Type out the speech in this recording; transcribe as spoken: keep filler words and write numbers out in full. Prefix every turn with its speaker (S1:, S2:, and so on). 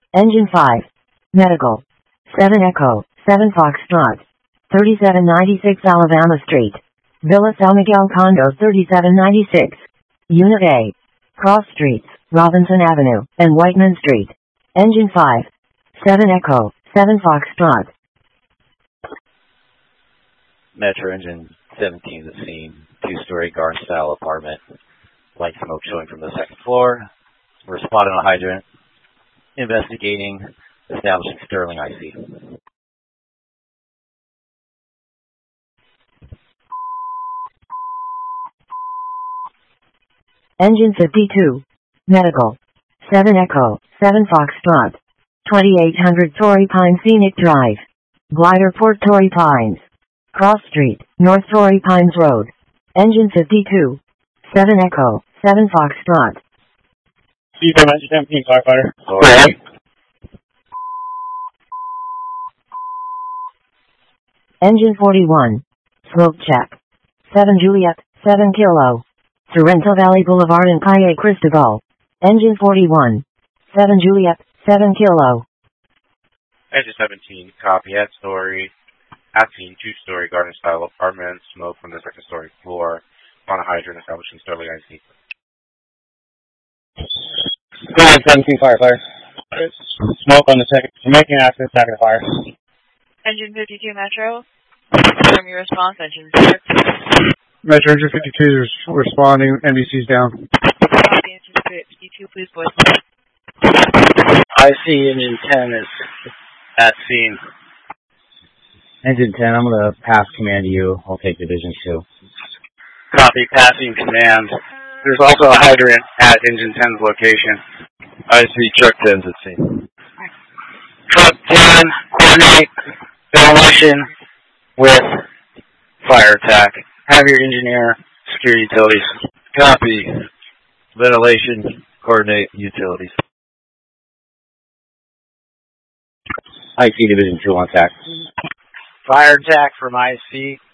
S1: Engine five. Medical. seven Echo, seven Foxtrot. thirty-seven ninety-six Alabama Street. Villa San Miguel Condos thirty-seven ninety-six. Unit A. Cross Streets, Robinson Avenue, and Whiteman Street. Engine five. seven Echo, seven Foxtrot.
S2: Metro Engine seventeen is the scene. Two-story garden-style apartment. Light smoke showing from the second floor. We're spotted on a hydrant. Investigating. Establishing Sterling I C.
S1: Engine fifty-two. Medical. seven Echo, seven Foxtrot. twenty-eight hundred Torrey Pine Scenic Drive. Glider Port Torrey Pines. Cross Street, North Torrey Pines Road. Engine fifty-two. seven Echo, seven Foxtrot.
S3: C seventeen firefighter.
S2: Sorry.
S1: Engine forty-one. Smoke check. seven Juliet, seven Kilo. Sorrento Valley Boulevard in Calle Cristobal. Engine forty-one. seven Juliet, seven Kilo.
S3: Engine seventeen, copy, at story. At scene, two-story garden-style apartment. Smoke from the second-story floor. On a hydrant, establishing Sterling I C. seventeen firefighter. Smoke on the second, making access, second fire.
S4: Engine fifty-two Metro. Confirm your response, engine six.
S5: Metro Engine fifty-two is responding. N B C's down.
S4: Copy, engine fifty-two, please voice.
S6: I see engine ten is
S3: At scene.
S6: engine ten. I'm gonna pass command to you. I'll take division two.
S3: Copy, passing command. There's also a hydrant at engine ten's location.
S2: I see truck ten's at scene.
S6: Truck ten, coordinate demolition with fire attack. Have your engineer secure utilities.
S2: Copy. Ventilation, coordinate utilities.
S6: I see division two on attack.
S7: Fire attack from I C.